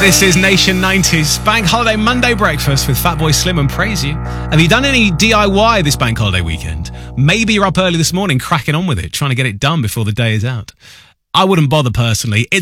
This is Nation 90s Bank Holiday Monday breakfast with Fatboy Slim and Praise You. Have you done any DIY this bank holiday weekend? Maybe you're up early this morning cracking on with it, trying to get it done before the day is out. I wouldn't bother personally. It's